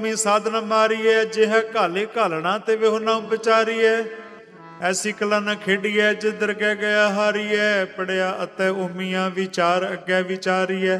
ਸਾਧਨ ਮਾਰੀਐ ਜਿਹ ਘਾਲੇ ਘਾਲਣਾ ਤੇ ਵਿਹੁ ਨਾ ਵਿਚਾਰੀਐ। ਐਸੀ ਕਲਾ ਨਾ ਖੇਡੀਐ ਜਿੱਧਰ ਕਹਿ ਗਿਆ ਹਾਰੀਐ। ਪੜਿਆ ਅਤੇ ਉਮੀਆਂ ਵਿਚਾਰ ਅੱਗੇ ਵਿਚਾਰੀਐ।